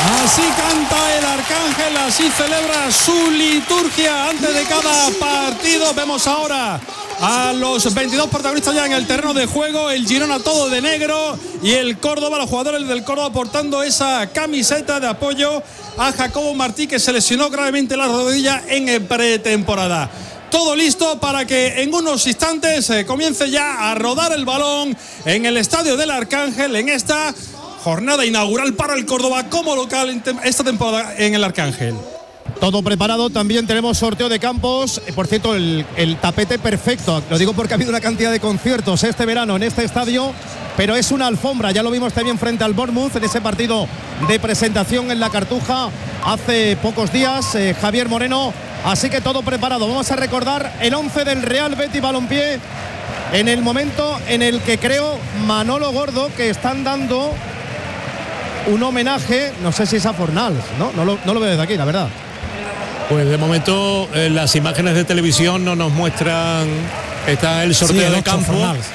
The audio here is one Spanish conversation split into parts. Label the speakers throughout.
Speaker 1: Así canta el Arcángel, así celebra su liturgia antes de cada partido. Vemos ahora a los 22 protagonistas ya en el terreno de juego. El Girona todo de negro y el Córdoba, los jugadores del Córdoba portando esa camiseta de apoyo a Jacobo Martí, que se lesionó gravemente la rodilla en pretemporada. Todo listo para que en unos instantes comience ya a rodar el balón en el estadio del Arcángel en esta jornada inaugural para el Córdoba como local esta temporada en el Arcángel.
Speaker 2: Todo preparado, también tenemos sorteo de campos. Por cierto, el tapete perfecto. Lo digo porque ha habido una cantidad de conciertos este verano en este estadio, pero es una alfombra. Ya lo vimos también frente al Bournemouth en ese partido de presentación en la Cartuja hace pocos días. Javier Moreno. Así que todo preparado. Vamos a recordar el 11 del Real Betis Balompié en el momento en el que creo Manolo Gordo que están dando un homenaje, no sé si es a Fornals, ¿no? No lo veo desde aquí, la verdad.
Speaker 3: Pues de momento las imágenes de televisión no nos muestran. Está el sorteo de campo.
Speaker 4: Fornals.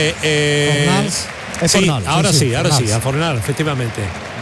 Speaker 3: Sí,
Speaker 2: Fornals.
Speaker 3: ahora sí,
Speaker 4: Fornals.
Speaker 3: a Fornals, efectivamente.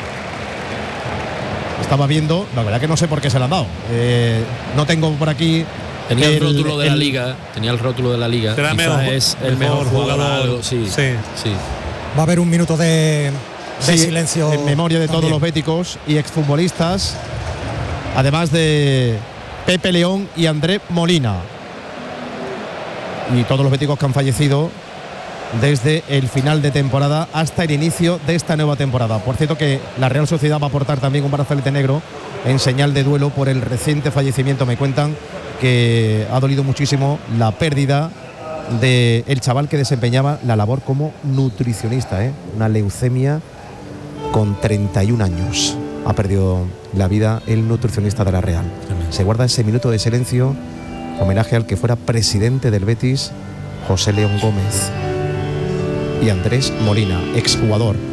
Speaker 2: Estaba viendo, la verdad que no sé por qué se la han dado. No tengo por aquí.
Speaker 5: Tenía el rótulo de la liga. Tenía el rótulo de la liga. Es el mejor jugador. Sí.
Speaker 4: Va a haber un minuto de silencio
Speaker 2: en memoria de todos los béticos y exfutbolistas, además de Pepe León y André Molina, y todos los béticos que han fallecido desde el final de temporada hasta el inicio de esta nueva temporada. Por cierto que la Real Sociedad va a aportar también un brazalete negro en señal de duelo por el reciente fallecimiento. Me cuentan que ha dolido muchísimo la pérdida del chaval que desempeñaba la labor como nutricionista, una leucemia con 31 años. Ha perdido la vida el nutricionista de la Real. Se guarda ese minuto de silencio, homenaje al que fuera presidente del Betis, José León Gómez, y Andrés Molina, exjugador